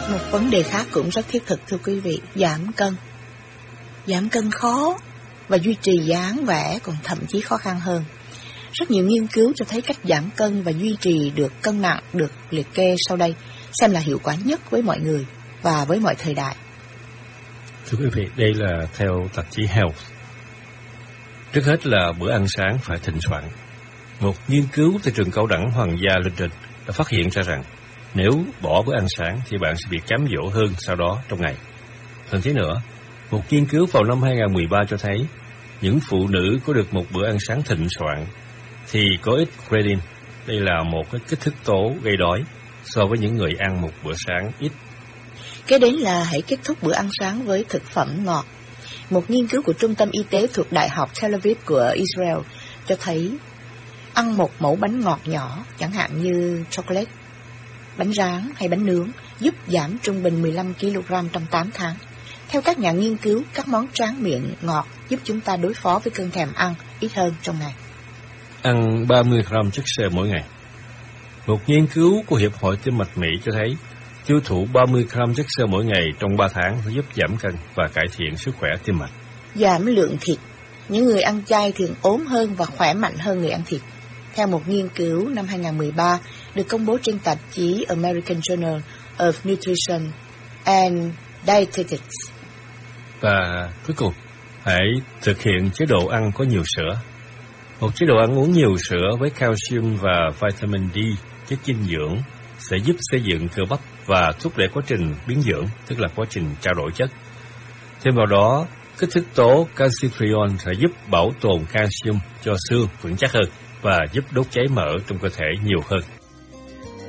Một vấn đề khác cũng rất thiết thực thưa quý vị, giảm cân. Giảm cân khó và duy trì dáng vẻ còn thậm chí khó khăn hơn. Rất nhiều nghiên cứu cho thấy cách giảm cân và duy trì được cân nặng được liệt kê sau đây, xem là hiệu quả nhất với mọi người và với mọi thời đại. Thưa quý vị, đây là theo tạp chí Health. Trước hết là bữa ăn sáng phải thịnh soạn. Một nghiên cứu tại trường cao đẳng Hoàng gia London đã phát hiện ra rằng nếu bỏ bữa ăn sáng thì bạn sẽ bị cám dỗ hơn sau đó trong ngày. Hơn thế nữa, một nghiên cứu vào năm 2013 cho thấy những phụ nữ có được một bữa ăn sáng thịnh soạn thì có ít ghrelin, đây là một cái kích thích tố gây đói, so với những người ăn một bữa sáng ít. Kế đến là hãy kết thúc bữa ăn sáng với thực phẩm ngọt. Một nghiên cứu của Trung tâm Y tế thuộc Đại học Tel Aviv của Israel cho thấy ăn một mẩu bánh ngọt nhỏ, chẳng hạn như chocolate, bánh rán hay bánh nướng, giúp giảm trung bình 15 kg trong 8 tháng. Theo các nhà nghiên cứu, các món tráng miệng ngọt giúp chúng ta đối phó với cơn thèm ăn ít hơn trong ngày. Ăn 30 gram chất xơ mỗi ngày. Một nghiên cứu của Hiệp hội Tim mạch Mỹ cho thấy tiêu thụ 30 gram chất xơ mỗi ngày trong 3 tháng sẽ giúp giảm cân và cải thiện sức khỏe tim mạch. Giảm lượng thịt. Những người ăn chay thường ốm hơn và khỏe mạnh hơn người ăn thịt. Theo một nghiên cứu năm 2013 được công bố trên tạp chí American Journal of Nutrition and Dietetics. Và cuối cùng, hãy thực hiện chế độ ăn có nhiều sữa. Một chế độ ăn uống nhiều sữa với calcium và vitamin D, chất dinh dưỡng, sẽ giúp xây dựng cơ bắp và thúc đẩy quá trình biến dưỡng, tức là quá trình trao đổi chất. Thêm vào đó, kích thích tố calcitriol sẽ giúp bảo tồn calcium cho xương vững chắc hơn và giúp đốt cháy mỡ trong cơ thể nhiều hơn.